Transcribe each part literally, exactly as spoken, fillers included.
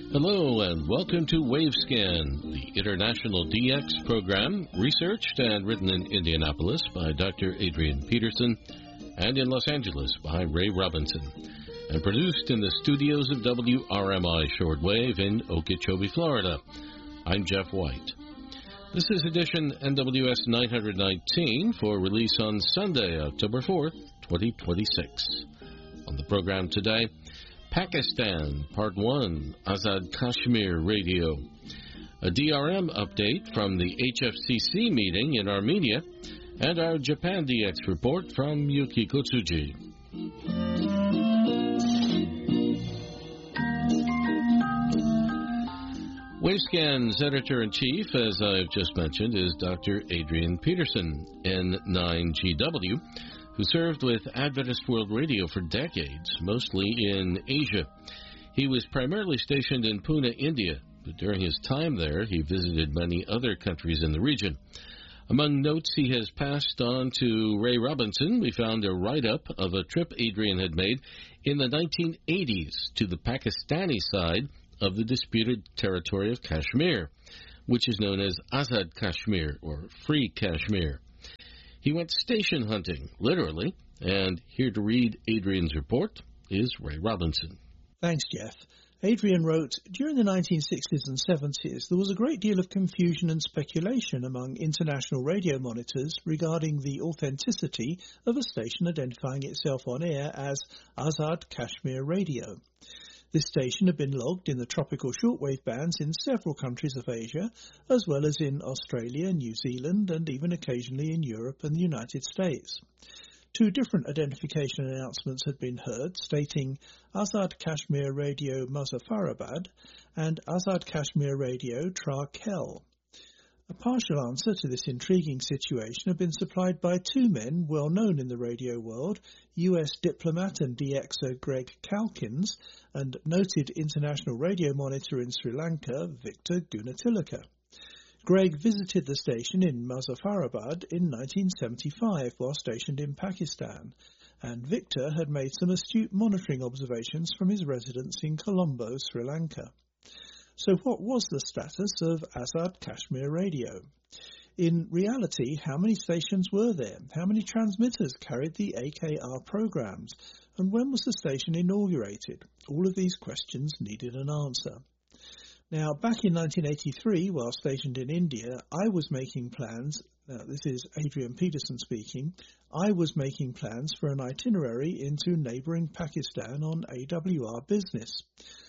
Hello and welcome to Wavescan, the international D X program, researched and written in Indianapolis by Doctor Adrian Peterson and in Los Angeles by Ray Robinson, and produced in the studios of W R M I Shortwave in Okeechobee, Florida. I'm Jeff White. This is edition N W S nine nineteen for release on Sunday, October fourth, twenty twenty-six. On the program today, Pakistan, Part one, Azad Kashmir Radio, a D R M update from the H F C C meeting in Armenia, and our Japan D X report from Yukiko Tsuji. Wavescan's editor-in-chief, as I've just mentioned, is Doctor Adrian Peterson, N nine G W, who served with Adventist World Radio for decades, mostly in Asia. He was primarily stationed in Pune, India, but during his time there, he visited many other countries in the region. Among notes he has passed on to Ray Robinson, we found a write-up of a trip Adrian had made in the nineteen eighties to the Pakistani side of the disputed territory of Kashmir, which is known as Azad Kashmir, or Free Kashmir. He went station hunting, literally, and here to read Adrian's report is Ray Robinson. Thanks, Jeff. Adrian wrote, during the nineteen sixties and seventies, there was a great deal of confusion and speculation among international radio monitors regarding the authenticity of a station identifying itself on air as Azad Kashmir Radio. This station had been logged in the tropical shortwave bands in several countries of Asia, as well as in Australia, New Zealand, and even occasionally in Europe and the United States. Two different identification announcements had been heard, stating Azad Kashmir Radio Muzaffarabad and Azad Kashmir Radio Tra-Kel. A partial answer to this intriguing situation had been supplied by two men well known in the radio world, U S diplomat and D Xer Greg Calkins and noted international radio monitor in Sri Lanka, Victor Gunatilaka. Greg visited the station in Muzaffarabad in nineteen seventy-five while stationed in Pakistan, and Victor had made some astute monitoring observations from his residence in Colombo, Sri Lanka. So what was the status of Azad Kashmir Radio? In reality, how many stations were there? How many transmitters carried the A K R programs? And when was the station inaugurated? All of these questions needed an answer. Now, back in nineteen eighty-three, while stationed in India, I was making plans, now this is Adrian Peterson speaking, I was making plans for an itinerary into neighbouring Pakistan on A W R business.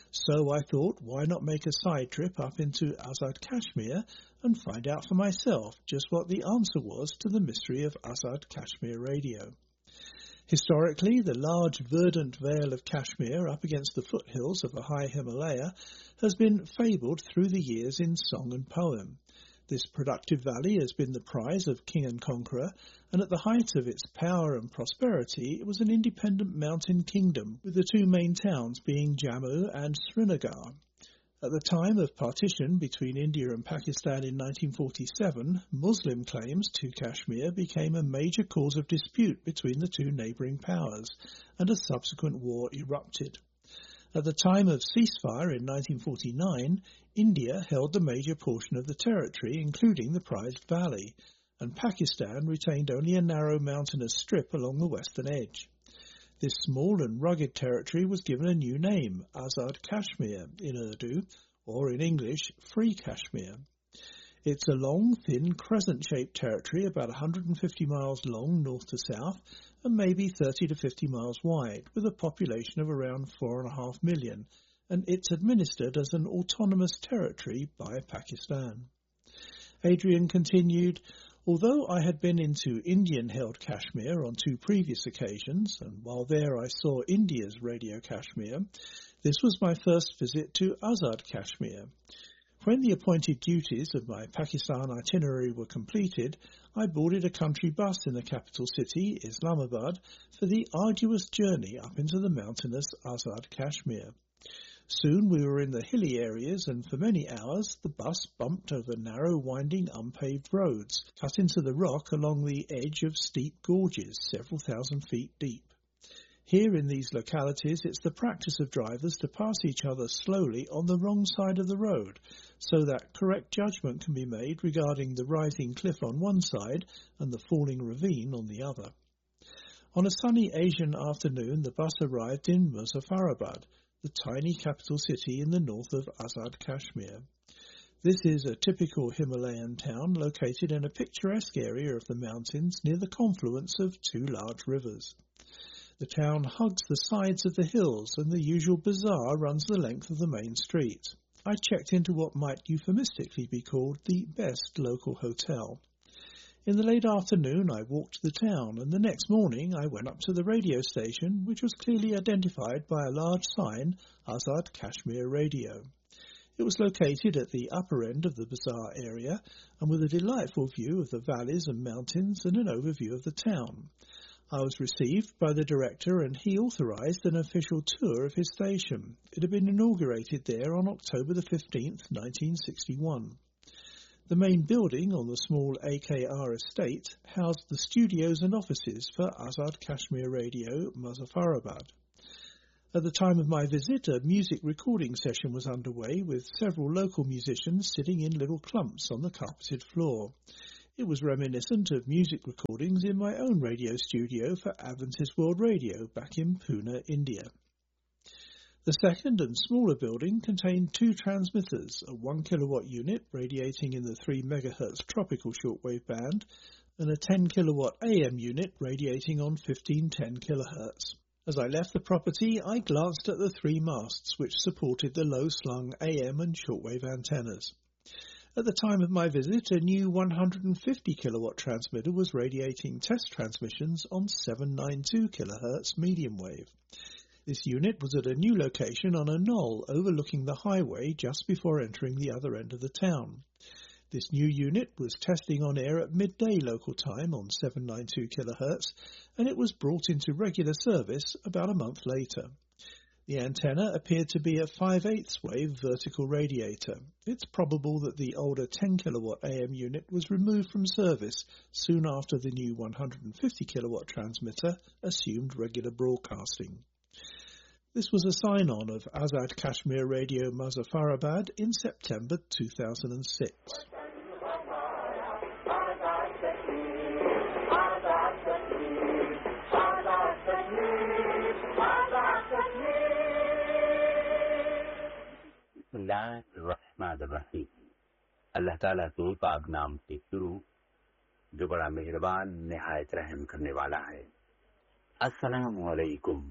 So I thought, why not make a side trip up into Azad Kashmir and find out for myself just what the answer was to the mystery of Azad Kashmir Radio. Historically, the large verdant vale of Kashmir up against the foothills of the high Himalaya has been fabled through the years in song and poem. This productive valley has been the prize of king and conqueror, and at the height of its power and prosperity, it was an independent mountain kingdom, with the two main towns being Jammu and Srinagar. At the time of partition between India and Pakistan in nineteen forty-seven, Muslim claims to Kashmir became a major cause of dispute between the two neighbouring powers, and a subsequent war erupted. At the time of ceasefire in nineteen forty-nine, India held the major portion of the territory, including the prized valley, and Pakistan retained only a narrow mountainous strip along the western edge. This small and rugged territory was given a new name, Azad Kashmir in Urdu, or in English, Free Kashmir. It's a long, thin, crescent-shaped territory about one hundred fifty miles long north to south and maybe thirty to fifty miles wide, with a population of around four and a half million, and it's administered as an autonomous territory by Pakistan. Adrian continued, although I had been into Indian-held Kashmir on two previous occasions, and while there I saw India's Radio Kashmir, this was my first visit to Azad Kashmir. When the appointed duties of my Pakistan itinerary were completed, I boarded a country bus in the capital city, Islamabad, for the arduous journey up into the mountainous Azad Kashmir. Soon we were in the hilly areas, and for many hours the bus bumped over narrow, winding, unpaved roads, cut into the rock along the edge of steep gorges several thousand feet deep. Here in these localities, it's the practice of drivers to pass each other slowly on the wrong side of the road, so that correct judgment can be made regarding the rising cliff on one side and the falling ravine on the other. On a sunny Asian afternoon, the bus arrived in Muzaffarabad, the tiny capital city in the north of Azad Kashmir. This is a typical Himalayan town located in a picturesque area of the mountains near the confluence of two large rivers. The town hugs the sides of the hills, and the usual bazaar runs the length of the main street. I checked into what might euphemistically be called the best local hotel. In the late afternoon I walked the town, and the next morning I went up to the radio station, which was clearly identified by a large sign, Azad Kashmir Radio. It was located at the upper end of the bazaar area, and with a delightful view of the valleys and mountains and an overview of the town. I was received by the director, and he authorised an official tour of his station. It had been inaugurated there on October the fifteenth, nineteen sixty-one. The main building on the small A K R estate housed the studios and offices for Azad Kashmir Radio, Muzaffarabad. At the time of my visit, a music recording session was underway with several local musicians sitting in little clumps on the carpeted floor. It was reminiscent of music recordings in my own radio studio for Adventist World Radio back in Pune, India. The second and smaller building contained two transmitters, a one kilowatt unit radiating in the three megahertz tropical shortwave band and a ten kilowatt A M unit radiating on fifteen ten kilohertz. As I left the property, I glanced at the three masts which supported the low-slung A M and shortwave antennas. At the time of my visit, a new one hundred fifty kilowatt transmitter was radiating test transmissions on seven ninety-two kilohertz medium wave. This unit was at a new location on a knoll overlooking the highway just before entering the other end of the town. This new unit was testing on air at midday local time on seven ninety-two kilohertz, and it was brought into regular service about a month later. The antenna appeared to be a five eighths wave vertical radiator. It's probable that the older ten kilowatt A M unit was removed from service soon after the new one hundred fifty kilowatt transmitter assumed regular broadcasting. This was a sign-on of Azad Kashmir Radio Muzaffarabad in September two thousand six. बिस्मिल्लाहिर्रहमानिर्रहीम। अल्लाह ताला के पाक नाम से शुरू, जो बड़ा मेहरबान निहायत रहम करने वाला है। अस्सलामु अलैकुम।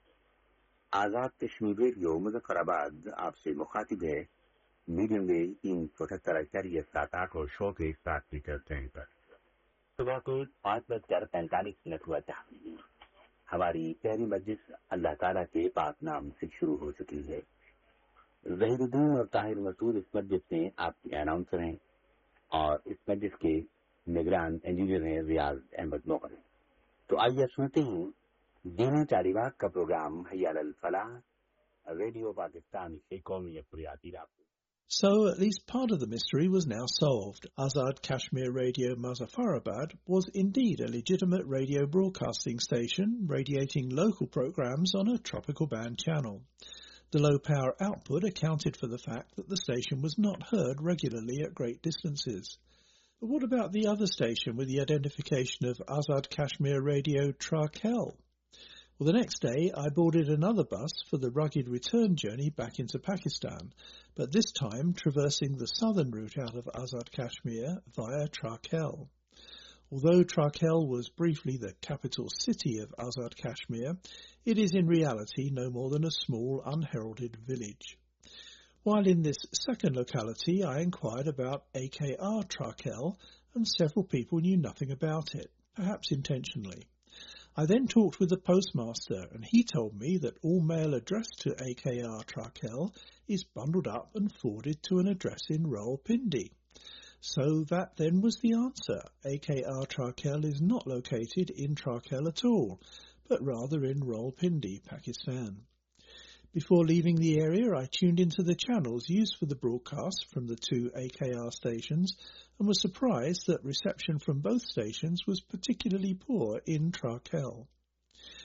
आजाद कश्मीर रेडियो मुज़फ्फराबाद आपसे मुखातिब है। मीडियम वेव तीन सौ अठहत्तर अशारिया सात आठ और शो के सात मीटर तय पर सुबह को पाँच बजकर पैंतालीस मिनट हुआ था। हमारी पहली मजलिस अल्लाह ताला के पाक नाम से शुरू हो चुकी है। ज़हीरुद्दीन और ताहिर मसूद इस मस्जिद में आपके अनाउंसर हैं और इस मस्जिद के निगरान इंजीनियर हैं रियाज अहमद मोगल। तो आइए सुनते हैं दीन तालिबात का प्रोग्राम हय्या अल फलाह, रेडियो पाकिस्तान से कौमी बुनियादी राह। So at least part of the mystery was now solved. Azad Kashmir Radio Muzaffarabad was indeed a legitimate radio broadcasting station radiating local programs on a tropical band channel. The low power output accounted for the fact that the station was not heard regularly at great distances. But what about the other station with the identification of Azad Kashmir Radio Trakel? Well, the next day I boarded another bus for the rugged return journey back into Pakistan, but this time traversing the southern route out of Azad Kashmir via Trakel. Although Trakel was briefly the capital city of Azad Kashmir, it is in reality no more than a small, unheralded village. While in this second locality, I inquired about A K R Trakel, and several people knew nothing about it, perhaps intentionally. I then talked with the postmaster, and he told me that all mail addressed to A K R Trakel is bundled up and forwarded to an address in Rawalpindi. So that then was the answer. A K R Trakel is not located in Trakel at all, but rather in Rawalpindi, Pakistan. Before leaving the area, I tuned into the channels used for the broadcast from the two A K R stations and was surprised that reception from both stations was particularly poor in Trakel.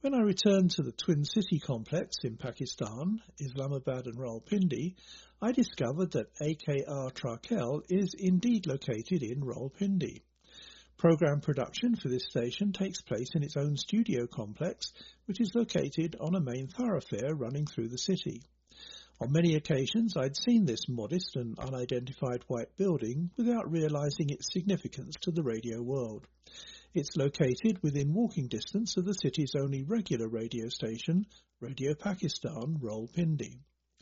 When I returned to the Twin City complex in Pakistan, Islamabad and Rawalpindi, I discovered that A K R Trakel is indeed located in Rawalpindi. Program production for this station takes place in its own studio complex, which is located on a main thoroughfare running through the city. On many occasions I'd seen this modest and unidentified white building without realizing its significance to the radio world. It's located within walking distance of the city's only regular radio station, Radio Pakistan, Rawalpindi.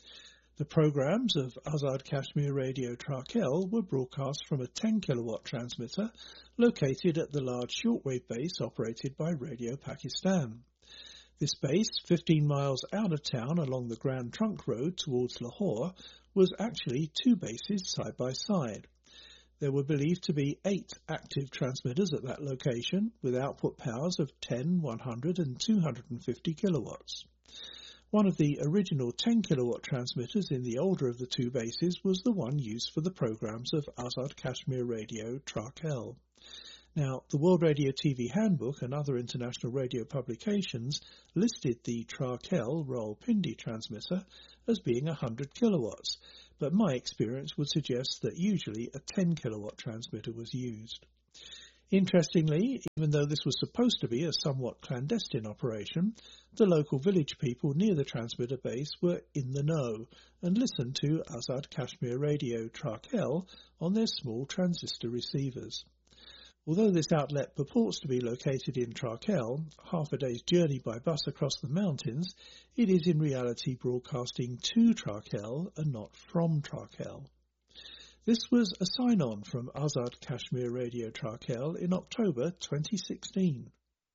The programs of Azad Kashmir Radio Trakel were broadcast from a ten kilowatt transmitter located at the large shortwave base operated by Radio Pakistan. This base, fifteen miles out of town along the Grand Trunk Road towards Lahore, was actually two bases side by side. There were believed to be eight active transmitters at that location with output powers of ten, one hundred and two hundred fifty kilowatts. One of the original ten kilowatt transmitters in the older of the two bases was the one used for the programs of Azad Kashmir Radio Trakel. Now, the World Radio T V Handbook and other international radio publications listed the Trakel Rawalpindi transmitter as being one hundred kilowatts, but my experience would suggest that usually a ten kilowatt transmitter was used. Interestingly, even though this was supposed to be a somewhat clandestine operation, the local village people near the transmitter base were in the know and listened to Azad Kashmir Radio Trakel on their small transistor receivers. Although this outlet purports to be located in Trakel, half a day's journey by bus across the mountains, it is in reality broadcasting to Trakel and not from Trakel. This was a sign-on from Azad Kashmir Radio Trakel in October twenty sixteen.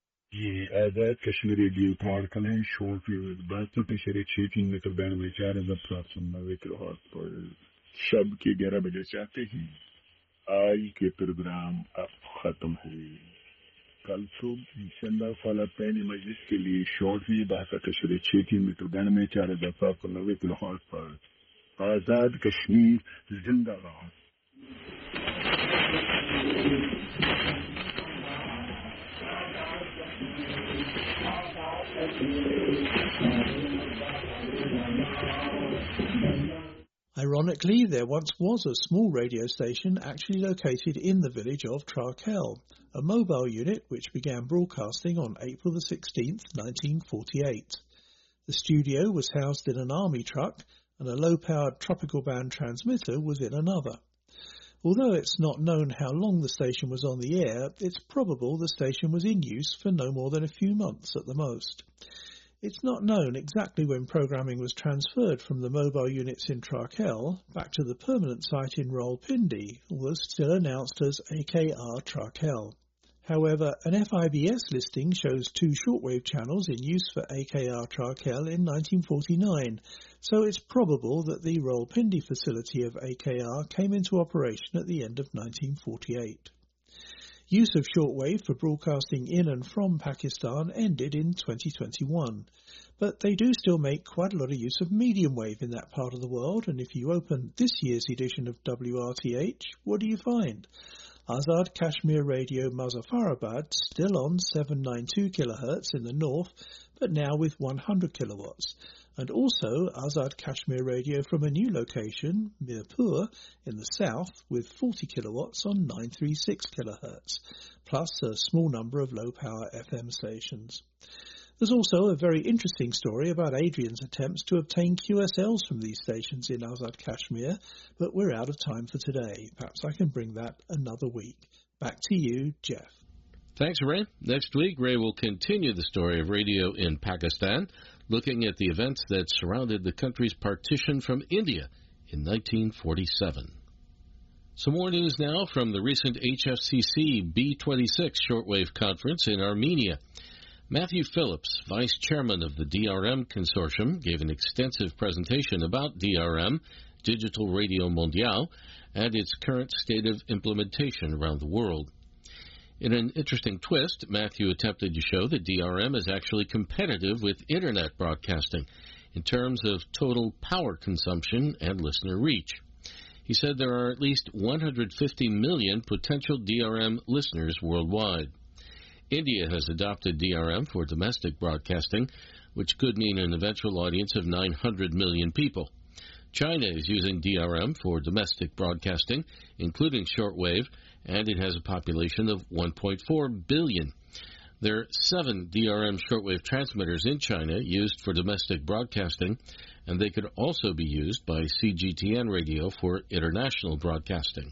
ये आजाद Kashmir radio ट्राकेल है short wave बातों पे शरीर छह तीन metre band में चार हजार सात सौ नब्बे किलोहर्ट्ज पर शब के ग्यारह बजे चाहते हैं आज के प्रोग्राम अब खत्म हुए कल सुबह इंशाल्लाह फला पहले मजलिस के लिए शॉर्ट वेव बातों पे शरीर छह तीन मीटर बैंड में चार हजार सात सौ नब्बे किलोहर्ट्ज पर आजाद कश्मीर जिंदाबाद. Ironically, there once was a small radio station actually located in the village of Trakel, a mobile unit which began broadcasting on April the sixteenth, nineteen forty-eight. The studio was housed in an army truck, and a low-powered tropical band transmitter was in another. Although it's not known how long the station was on the air, it's probable the station was in use for no more than a few months at the most. It's not known exactly when programming was transferred from the mobile units in Trakel back to the permanent site in Rawalpindi, although still announced as A K R Trakel. However, an F I B S listing shows two shortwave channels in use for A K R Trakel in nineteen forty-nine, so it's probable that the Rawalpindi facility of A K R came into operation at the end of nineteen forty-eight. Use of shortwave for broadcasting in and from Pakistan ended in twenty twenty-one, but they do still make quite a lot of use of medium wave in that part of the world, and if you open this year's edition of W R T H, what do you find? Azad Kashmir Radio Muzaffarabad still on seven ninety-two kilohertz in the north, but now with one hundred kilowatts. And also Azad Kashmir Radio from a new location, Mirpur, in the south, with forty kilowatts on nine thirty-six kilohertz, plus a small number of low-power F M stations. There's also a very interesting story about Adrian's attempts to obtain Q S Ls from these stations in Azad Kashmir, but we're out of time for today. Perhaps I can bring that another week. Back to you, Jeff. Thanks, Ray. Next week, Ray will continue the story of radio in Pakistan, looking at the events that surrounded the country's partition from India in nineteen forty-seven. Some more news now from the recent H F C C B twenty-six shortwave conference in Armenia. Matthew Phillips, vice chairman of the D R M consortium, gave an extensive presentation about D R M, Digital Radio Mondiale, and its current state of implementation around the world. In an interesting twist, Matthew attempted to show that D R M is actually competitive with Internet broadcasting in terms of total power consumption and listener reach. He said there are at least one hundred fifty million potential D R M listeners worldwide. India has adopted D R M for domestic broadcasting, which could mean an eventual audience of nine hundred million people. China is using D R M for domestic broadcasting, including shortwave, and it has a population of one point four billion. There are seven D R M shortwave transmitters in China used for domestic broadcasting, and they could also be used by C G T N Radio for international broadcasting.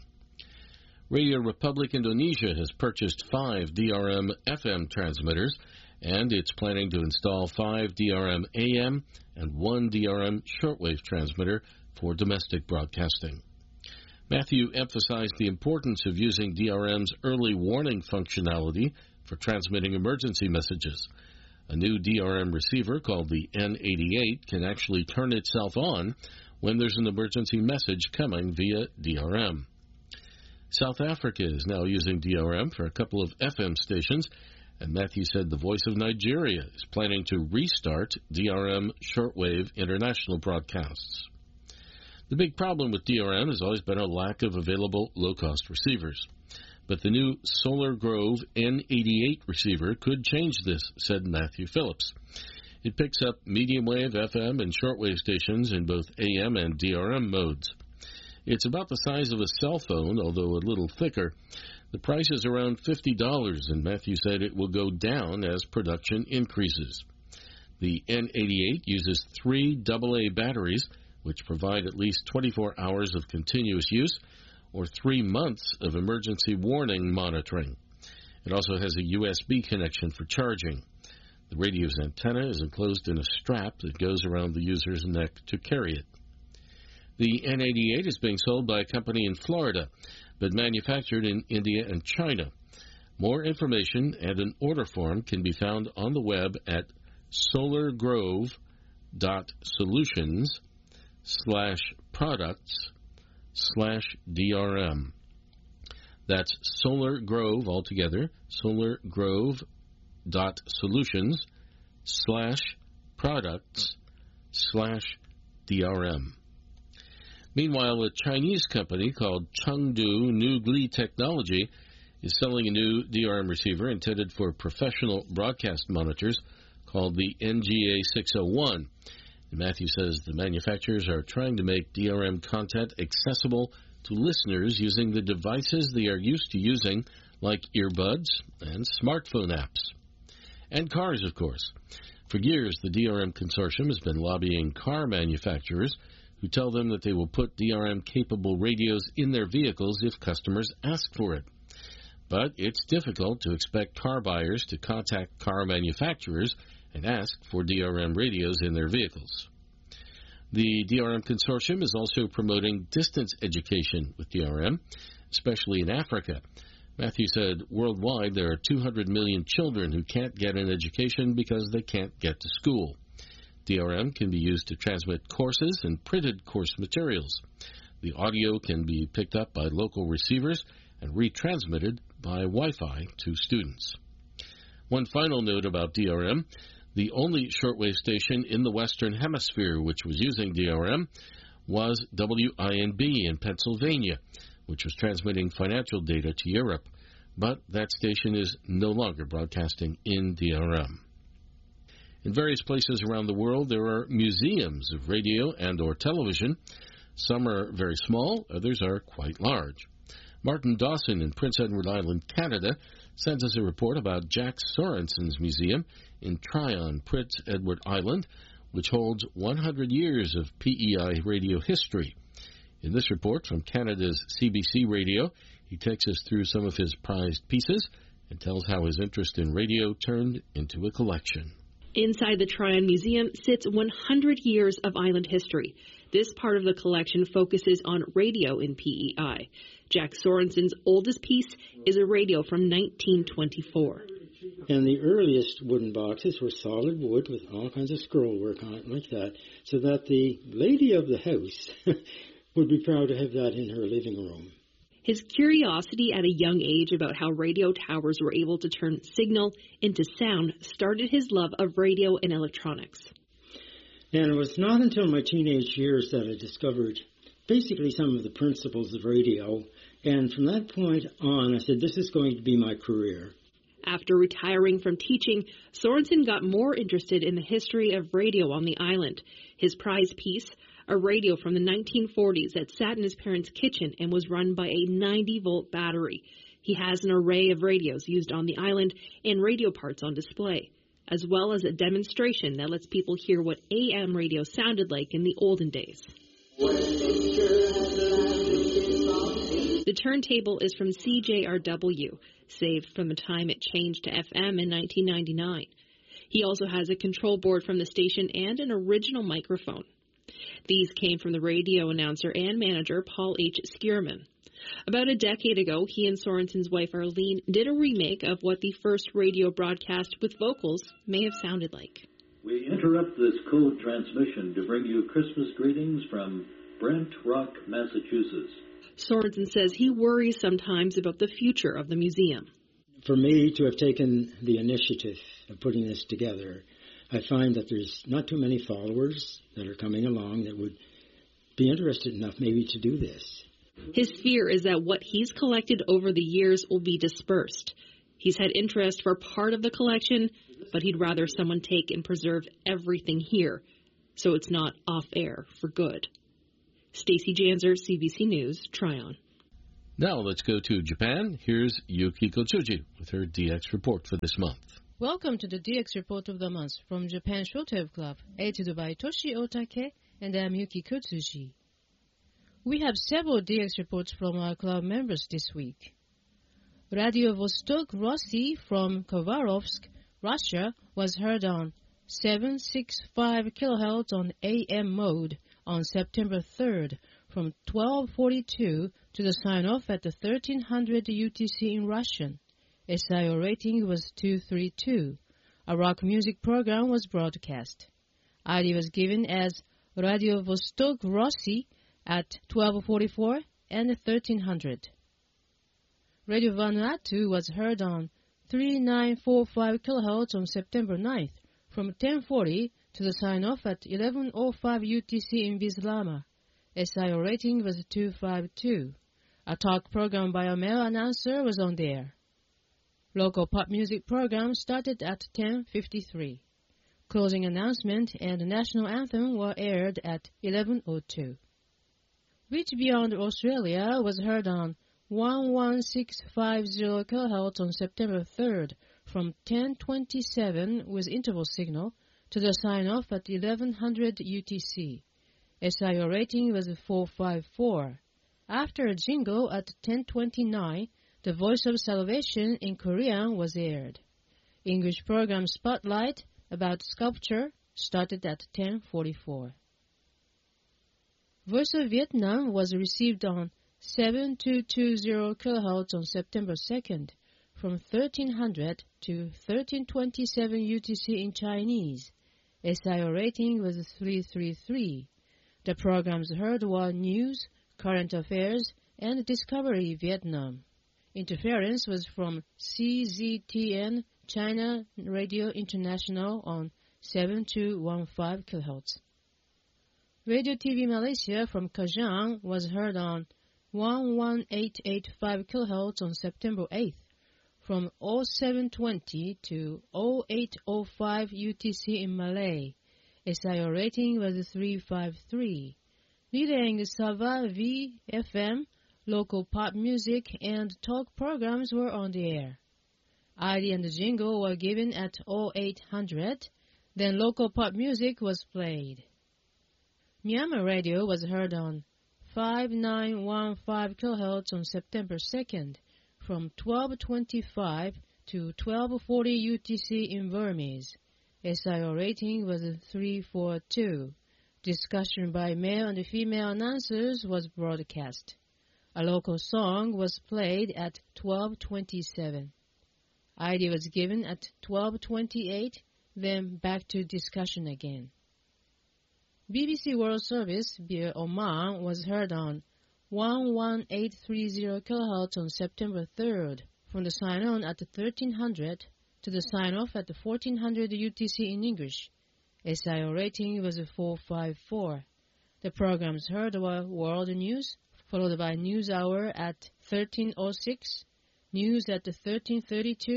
Radio Republic Indonesia has purchased five D R M F M transmitters, and it's planning to install five D R M A M and one D R M shortwave transmitter for domestic broadcasting. Matthew emphasized the importance of using D R M's early warning functionality for transmitting emergency messages. A new D R M receiver called the N eighty-eight can actually turn itself on when there's an emergency message coming via D R M. South Africa is now using D R M for a couple of F M stations, and Matthew said the Voice of Nigeria is planning to restart D R M shortwave international broadcasts. The big problem with D R M has always been a lack of available low-cost receivers. But the new Solar Grove N eighty-eight receiver could change this, said Matthew Phillips. It picks up medium-wave F M and shortwave stations in both A M and D R M modes. It's about the size of a cell phone, although a little thicker. The price is around fifty dollars, and Matthew said it will go down as production increases. The N eighty-eight uses three double A batteries, which provide at least twenty-four hours of continuous use or three months of emergency warning monitoring. It also has a U S B connection for charging. The radio's antenna is enclosed in a strap that goes around the user's neck to carry it. The N eighty-eight is being sold by a company in Florida, but manufactured in India and China. More information and an order form can be found on the web at solargrove.solutions slash products slash DRM. That's Solar Grove altogether, solargrove.solutions slash products slash DRM. Meanwhile, a Chinese company called Chengdu Nugli Technology is selling a new D R M receiver intended for professional broadcast monitors called the N G A six oh one. And Matthew says the manufacturers are trying to make D R M content accessible to listeners using the devices they are used to using, like earbuds and smartphone apps. And cars, of course. For years, the D R M Consortium has been lobbying car manufacturers who tell them that they will put D R M-capable radios in their vehicles if customers ask for it. But it's difficult to expect car buyers to contact car manufacturers and ask for D R M radios in their vehicles. The D R M Consortium is also promoting distance education with D R M, especially in Africa. Matthew said worldwide there are two hundred million children who can't get an education because they can't get to school. D R M can be used to transmit courses and printed course materials. The audio can be picked up by local receivers and retransmitted by Wi-Fi to students. One final note about D R M. The only shortwave station in the Western Hemisphere which was using D R M was W I N B in Pennsylvania, which was transmitting financial data to Europe. But that station is no longer broadcasting in D R M. In various places around the world, there are museums of radio and or television. Some are very small, others are quite large. Martin Dawson in Prince Edward Island, Canada, sends us a report about Jack Sorensen's museum in Tryon, Prince Edward Island, which holds one hundred years of P E I radio history. In this report from Canada's C B C Radio, he takes us through some of his prized pieces and tells how his interest in radio turned into a collection. Inside the Tryon Museum sits one hundred years of island history. This part of the collection focuses on radio in P E I. Jack Sorensen's oldest piece is a radio from nineteen twenty-four. And the earliest wooden boxes were solid wood with all kinds of scroll work on it like that, so that the lady of the house would be proud to have that in her living room. His curiosity at a young age about how radio towers were able to turn signal into sound started his love of radio and electronics. And it was not until my teenage years that I discovered basically some of the principles of radio. And from that point on, I said, this is going to be my career. After retiring from teaching, Sorensen got more interested in the history of radio on the island. His prize piece, a radio from the nineteen forties that sat in his parents' kitchen and was run by a ninety volt battery. He has an array of radios used on the island and radio parts on display, as well as a demonstration that lets people hear what A M radio sounded like in the olden days. The turntable is from C J R W, saved from the time it changed to F M in nineteen ninety-nine. He also has a control board from the station and an original microphone. These came from the radio announcer and manager Paul H. Skierman. About a decade ago, he and Sorensen's wife Arlene did a remake of what the first radio broadcast with vocals may have sounded like. We interrupt this code transmission to bring you Christmas greetings from Brent Rock, Massachusetts. Sorensen says he worries sometimes about the future of the museum. For me to have taken the initiative of putting this together, I find that there's not too many followers that are coming along that would be interested enough maybe to do this. His fear is that what he's collected over the years will be dispersed. He's had interest for part of the collection, but he'd rather someone take and preserve everything here, so it's not off-air for good. Stacey Janzer, C B C News, Tryon. Now let's go to Japan. Here's Yukiko Tsuji with her D X report for this month. Welcome to the D X report of the month from Japan Showtime Club, edited by Toshi Otake, and I'm Yukiko Tsuji. We have several D X reports from our club members this week. Radio Vostok Rossi from Khabarovsk, Russia, was heard on seven sixty-five kilohertz on A M mode on September third from twelve forty-two to the sign-off at the thirteen hundred U T C in Russian. S I O rating was two thirty-two. A rock music program was broadcast. I D was given as Radio Vostok Rossi at twelve forty-four and thirteen hundred. Radio Vanuatu was heard on thirty-nine forty-five kilohertz on September ninth from ten forty to the sign-off at eleven oh five U T C in Bislama. S I O rating was two fifty-two. A talk program by a male announcer was on the air. Local pop music program started at ten fifty-three. Closing announcement and national anthem were aired at eleven oh two. Reach Beyond Australia was heard on one sixteen fifty kilohertz on September third from ten twenty-seven with interval signal to the sign-off at eleven hundred U T C. S I O rating was four fifty-four. After a jingle at ten twenty-nine, The Voice of Salvation in Korean was aired. English program Spotlight about sculpture started at ten forty-four. Voice of Vietnam was received on seven two two zero kilohertz on September second from thirteen hundred to thirteen twenty-seven U T C in Chinese. S I O rating was three thirty-three. The programs heard were news, current affairs, and Discovery Vietnam. Interference was from C Z T N China Radio International on seven two one five kilohertz. Radio T V Malaysia from Kajang was heard on one eighteen eighty-five kilohertz on September eighth from oh seven twenty to oh eight oh five U T C in Malay. S I O rating was three fifty-three. Relaying Sava V F M, local pop music and talk programs were on the air. I D and the jingle were given at oh eight hundred, then local pop music was played. Myanmar radio was heard on fifty-nine fifteen kilohertz on September second from twelve twenty-five to twelve forty U T C in Burmese. S I O rating was three forty-two. Discussion by male and female announcers was broadcast. A local song was played at twelve twenty-seven. I D was given at twelve twenty-eight, then back to discussion again. B B C World Service via Oman was heard on one eighteen thirty kilohertz on September third from the sign-on at thirteen hundred to the sign-off at fourteen hundred U T C in English. S I O rating was four fifty-four. The programs heard were World News, followed by News Hour at thirteen oh six, News at thirteen thirty-two,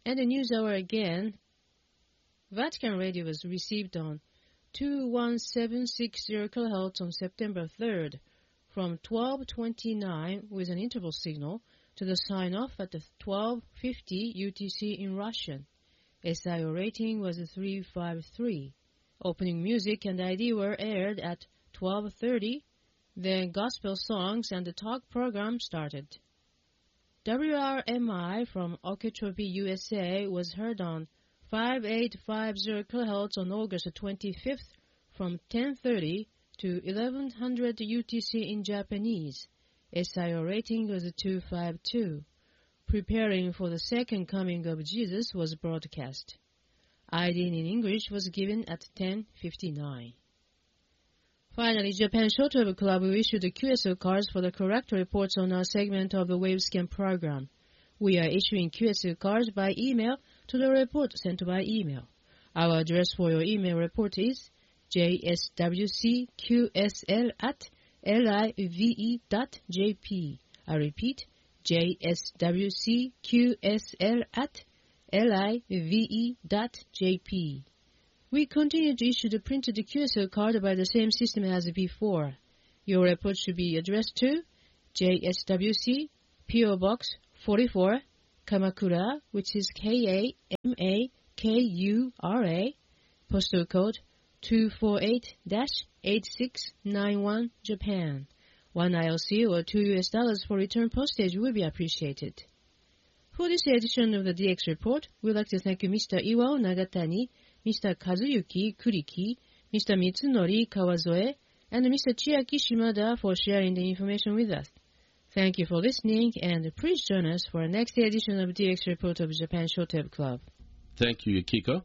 And the news hour again. Vatican Radio was received on two one seven six zero kilohertz on September third from twelve twenty-nine with an interval signal to the sign-off at the twelve fifty U T C in Russian. S I O rating was three five three. Opening music and I D were aired at twelve thirty. Then gospel songs and the talk program started. W R M I from Okeechobee, U S A was heard on five eight five zero kilohertz on August twenty-fifth from ten thirty to eleven hundred U T C in Japanese. S I O rating was two five two. Preparing for the Second Coming of Jesus was broadcast. I D in English was given at ten fifty-nine. Finally, Japan Shortwave Club will issue the Q S O cards for the correct reports on our segment of the Wavescan program. We are issuing Q S O cards by email to the report sent by email. Our address for your email report is j s w c q s l at live dot j p. I repeat, j s w c q s l at live dot j p. We continue to issue the printed Q S O card by the same system as before. Your report should be addressed to J S W C, P O Box forty-four, Kamakura, which is K A M A K U R A, postal code two four eight dash eight six nine one, Japan. One I L C or two U S dollars for return postage will be appreciated. For this edition of the D X Report, we'd like to thank Mister Iwao Nagatani, Mister Kazuyuki Kuriki, Mister Mitsunori Kawazoe, and Mister Chiaki Shimada for sharing the information with us. Thank you for listening, and please join us for our next edition of D X Report of Japan Shortwave Club. Thank you, Yukiko.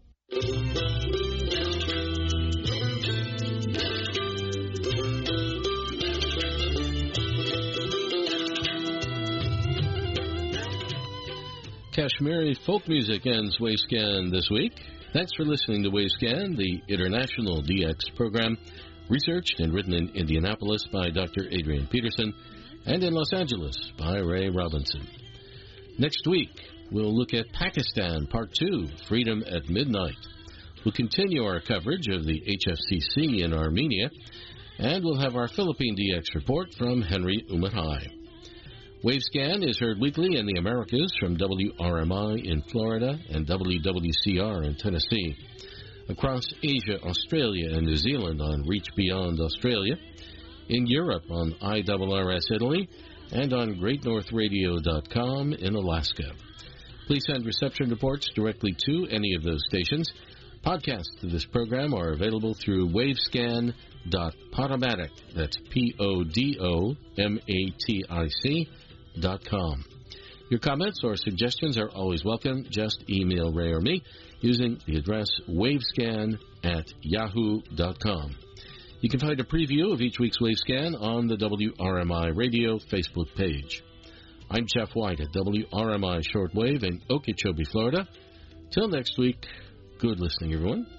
Kashmiri folk music ends Wavescan this week. Thanks for listening to Wavescan, the international D X program, researched and written in Indianapolis by Doctor Adrian Peterson and in Los Angeles by Ray Robinson. Next week, we'll look at Pakistan, Part two, Freedom at Midnight. We'll continue our coverage of the H F C C in Armenia, and we'll have our Philippine D X report from Henry Umatai. Wavescan is heard weekly in the Americas from W R M I in Florida and W W C R in Tennessee, across Asia, Australia, and New Zealand on Reach Beyond Australia, in Europe on I R R S Italy, and on great north radio dot com in Alaska. Please send reception reports directly to any of those stations. Podcasts of this program are available through wavescan dot podomatic, that's P O D O M A T I C, dot com. Your comments or suggestions are always welcome. Just email Ray or me using the address wavescan at yahoo dot com. You can find a preview of each week's Wavescan on the W R M I Radio Facebook page. I'm Jeff White at W R M I Shortwave in Okeechobee, Florida. Till next week, good listening, everyone.